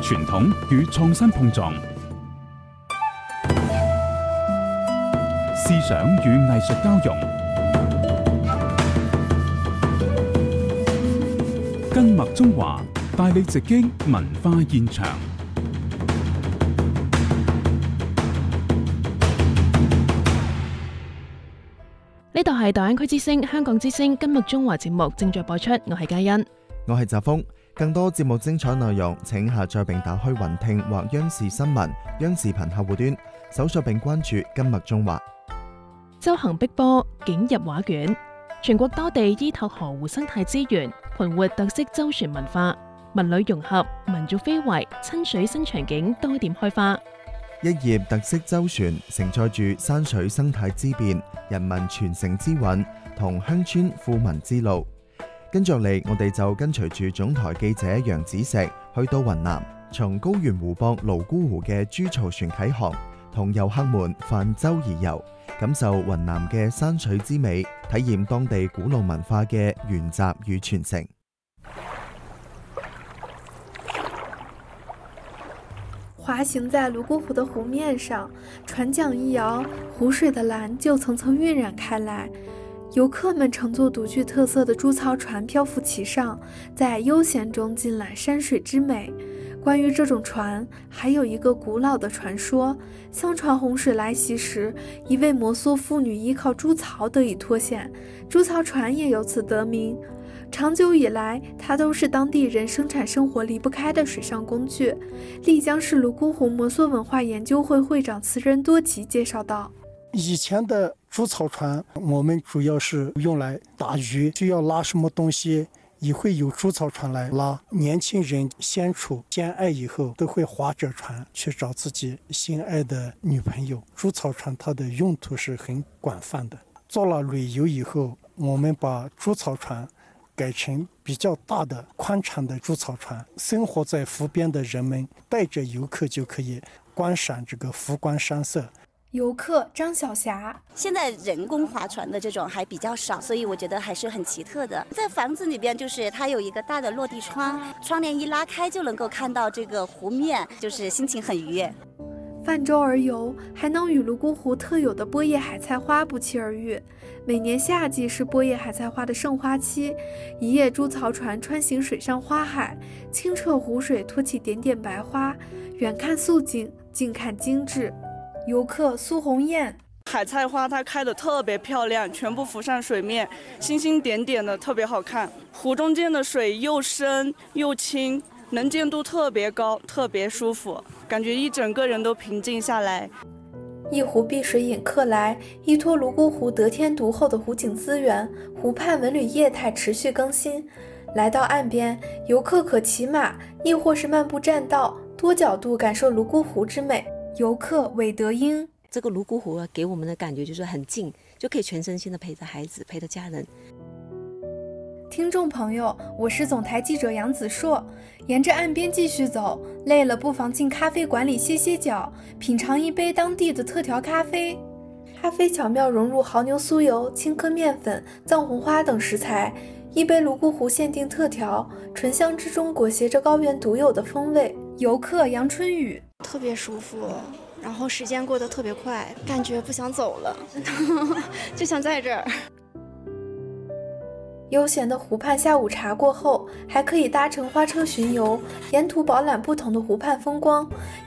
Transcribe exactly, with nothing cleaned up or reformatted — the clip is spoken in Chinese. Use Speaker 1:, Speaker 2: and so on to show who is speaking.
Speaker 1: 傳統與創新碰撞，思想與藝術交融，跟麥中華帶你直擊文化現場。
Speaker 2: 呢度係大灣區之聲、香港之聲今日中華節目正在播出，我係嘉欣，
Speaker 3: 我係澤峰。更多節目精彩內容，請下載並打開雲聽或央視新聞、央視頻客戶端，搜索並關注今日中華。
Speaker 2: 周行碧波，景入畫卷。全國多地依託河湖生態資源，盤活特色舟船文化，文旅融合，民族非遺，親水新場景多點開花。
Speaker 3: 一葉特色舟船承載住山水生態之變、人民傳承之韻同鄉村富民之路。跟住嚟，我哋就跟隨住總台記者楊子石去到雲南，從高原湖泊瀘沽湖嘅朱槽船啟航，同遊客們泛舟而遊，感受雲南嘅山水之美，體驗當地古老文化嘅沿襲與傳承。
Speaker 4: 滑行在瀘沽湖的湖面上，船桨一摇，湖水的蓝就层层晕染开来。游客们乘坐独具特色的猪槽船漂浮其上，在悠闲中尽览山水之美。关于这种船，还有一个古老的传说。相传洪水来袭时，一位摩梭妇女依靠猪槽得以脱险，猪槽船也由此得名。长久以来，它都是当地人生产生活离不开的水上工具。丽江市瀘沽湖摩梭文化研究会会长慈仁多吉介绍道，
Speaker 5: 以前的猪槽船我们主要是用来打鱼，需要拉什么东西也会有猪槽船来拉。年轻人相处相爱以后，都会划着船去找自己心爱的女朋友。猪槽船它的用途是很广泛的。做了旅游以后，我们把猪槽船改成比较大的宽敞的猪槽船，生活在湖边的人们带着游客就可以观赏这个湖光山色。
Speaker 4: 游客张小霞，
Speaker 6: 现在人工划船的这种还比较少，所以我觉得还是很奇特的。在房子里边，就是它有一个大的落地窗，窗帘一拉开就能够看到这个湖面，就是心情很愉悦。
Speaker 4: 泛舟而游，还能与瀘沽湖特有的波叶海菜花不期而遇。每年夏季是波叶海菜花的盛花期，一叶猪槽船穿行水上花海，清澈湖水托起点点白花，远看素净，近看精致。游客苏红艳，
Speaker 7: 海菜花它开得特别漂亮，全部浮上水面，星星点点的，特别好看。湖中间的水又深又清，能见度特别高，特别舒服，感觉一整个人都平静下来。
Speaker 4: 一湖碧水引客来，依托瀘沽湖得天独厚的湖景资源，湖畔文旅业态持续更新。来到岸边，游客可骑马，亦或是漫步栈道，多角度感受瀘沽湖之美。游客韦德英，
Speaker 8: 这个瀘沽湖给我们的感觉就是很近，就可以全身心的陪着孩子，陪着家人。
Speaker 4: 听众朋友，我是总台记者杨子硕。沿着岸边继续走，累了不妨进咖啡馆里歇歇脚，品尝一杯当地的特调咖啡。咖啡巧妙融入牦牛酥油、青稞面粉、藏红花等食材，一杯瀘沽湖限定特调，醇香之中裹挟着高原独有的风味。游客杨春雨，
Speaker 9: 特别舒服，然后时间过得特别快，感觉不想走了就想在这儿。
Speaker 4: 悠闲的湖畔下午茶过后，还可以搭乘花车巡游，沿途饱览不同的湖畔风光，